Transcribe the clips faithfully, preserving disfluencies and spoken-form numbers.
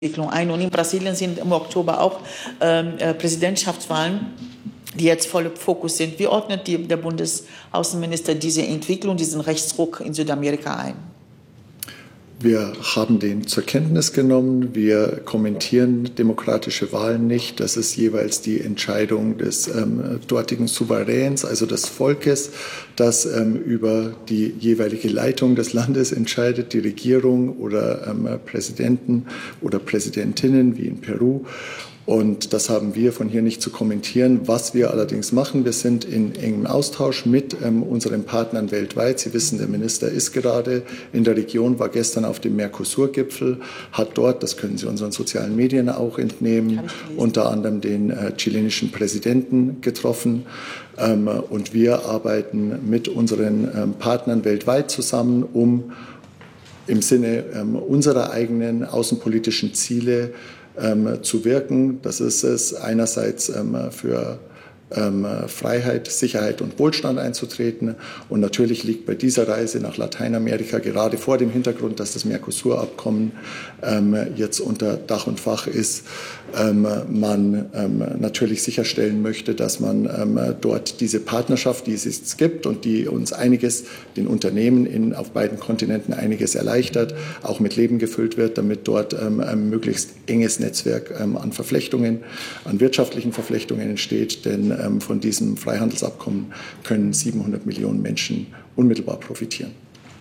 ein. Und in Brasilien sind im Oktober auch äh, Präsidentschaftswahlen, die jetzt voll im Fokus sind. Wie ordnet die, der Bundesaußenminister diese Entwicklung, diesen Rechtsruck in Südamerika ein? Wir haben den zur Kenntnis genommen. Wir kommentieren demokratische Wahlen nicht. Das ist jeweils die Entscheidung des ähm, dortigen Souveräns, also des Volkes, das ähm, über die jeweilige Leitung des Landes entscheidet, die Regierung oder ähm, Präsidenten oder Präsidentinnen wie in Peru. Und das haben wir von hier nicht zu kommentieren. Was wir allerdings machen, wir sind in engem Austausch mit ähm, unseren Partnern weltweit. Sie wissen, der Minister ist gerade in der Region, war gestern auf dem Mercosur-Gipfel, hat dort, das können Sie unseren sozialen Medien auch entnehmen, unter anderem den äh, chilenischen Präsidenten getroffen. Ähm, und wir arbeiten mit unseren ähm, Partnern weltweit zusammen, um im Sinne ähm, unserer eigenen außenpolitischen Ziele Ähm, zu wirken. Das ist es, einerseits ähm, für ähm, Freiheit, Sicherheit und Wohlstand einzutreten. Und natürlich liegt bei dieser Reise nach Lateinamerika gerade vor dem Hintergrund, dass das Mercosur-Abkommen ähm, jetzt unter Dach und Fach ist, ähm, man ähm, natürlich sicherstellen möchte, dass man ähm, dort diese Partnerschaft, die es jetzt gibt und die uns einiges, den Unternehmen in, auf beiden Kontinenten einiges erleichtert, auch mit Leben gefüllt wird, damit dort ähm, ein möglichst enges Netzwerk ähm, an Verflechtungen, an wirtschaftlichen Verflechtungen entsteht. Denn ähm, von diesem Freihandelsabkommen können siebenhundert Millionen Menschen unmittelbar profitieren.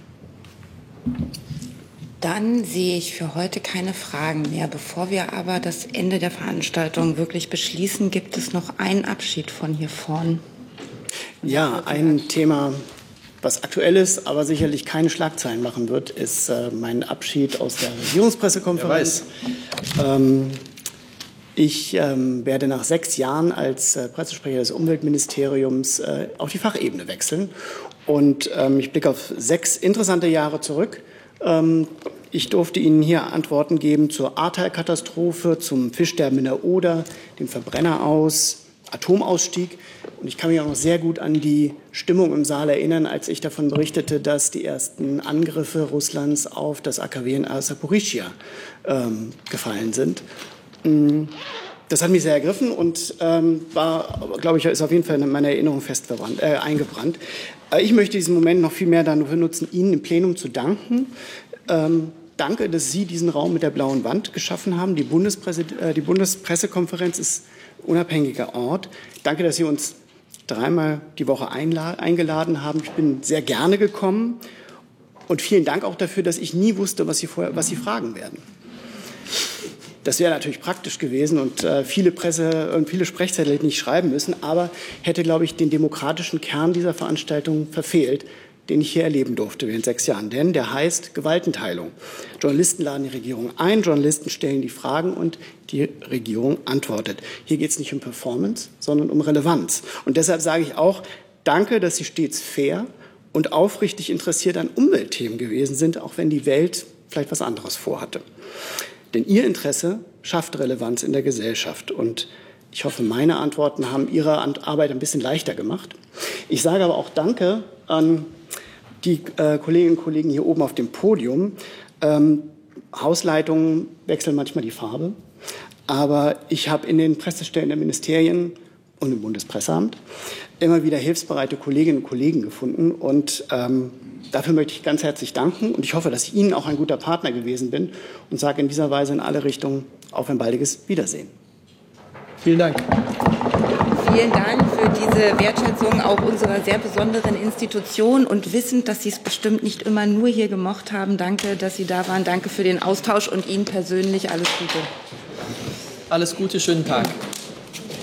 Dann sehe ich für heute keine Fragen mehr. Bevor wir aber das Ende der Veranstaltung wirklich beschließen, gibt es noch einen Abschied von hier vorn. Ja, ein Thema, was aktuell ist, aber sicherlich keine Schlagzeilen machen wird, ist äh, mein Abschied aus der Regierungspressekonferenz. Ähm, ich ähm, werde nach sechs Jahren als äh, Pressesprecher des Umweltministeriums äh, auf die Fachebene wechseln. Und ähm, ich blicke auf sechs interessante Jahre zurück. Ich durfte Ihnen hier Antworten geben zur Ahrtal-Katastrophe, zum Fischsterben in der Oder, dem Verbrenner aus, Atomausstieg. Und ich kann mich auch noch sehr gut an die Stimmung im Saal erinnern, als ich davon berichtete, dass die ersten Angriffe Russlands auf das A K W in Saporischschja ähm, gefallen sind. Das hat mich sehr ergriffen und ähm, war, glaube ich, ist auf jeden Fall in meiner Erinnerung fest verbrannt, äh, eingebrannt. Ich möchte diesen Moment noch viel mehr dafür nutzen, Ihnen im Plenum zu danken. Ähm, danke, dass Sie diesen Raum mit der blauen Wand geschaffen haben. Die, äh, die Bundespressekonferenz ist ein unabhängiger Ort. Danke, dass Sie uns dreimal die Woche eingeladen haben. Ich bin sehr gerne gekommen. Und vielen Dank auch dafür, dass ich nie wusste, was Sie, vorher, was Sie fragen werden. Das wäre natürlich praktisch gewesen und äh, viele Presse und viele Sprechzettel hätten nicht schreiben müssen, aber hätte, glaube ich, den demokratischen Kern dieser Veranstaltung verfehlt, den ich hier erleben durfte in sechs Jahren. Denn der heißt Gewaltenteilung. Journalisten laden die Regierung ein, Journalisten stellen die Fragen und die Regierung antwortet. Hier geht es nicht um Performance, sondern um Relevanz. Und deshalb sage ich auch, danke, dass Sie stets fair und aufrichtig interessiert an Umweltthemen gewesen sind, auch wenn die Welt vielleicht was anderes vorhatte. Denn Ihr Interesse schafft Relevanz in der Gesellschaft. Und ich hoffe, meine Antworten haben Ihre Arbeit ein bisschen leichter gemacht. Ich sage aber auch Danke an die äh, Kolleginnen und Kollegen hier oben auf dem Podium. Ähm, Hausleitungen wechseln manchmal die Farbe. Aber ich habe in den Pressestellen der Ministerien und im Bundespresseamt immer wieder hilfsbereite Kolleginnen und Kollegen gefunden. Und ähm, dafür möchte ich ganz herzlich danken. Und ich hoffe, dass ich Ihnen auch ein guter Partner gewesen bin und sage in dieser Weise in alle Richtungen auf ein baldiges Wiedersehen. Vielen Dank. Vielen Dank für diese Wertschätzung auch unserer sehr besonderen Institution und wissend, dass Sie es bestimmt nicht immer nur hier gemocht haben. Danke, dass Sie da waren. Danke für den Austausch und Ihnen persönlich alles Gute. Alles Gute, schönen Tag.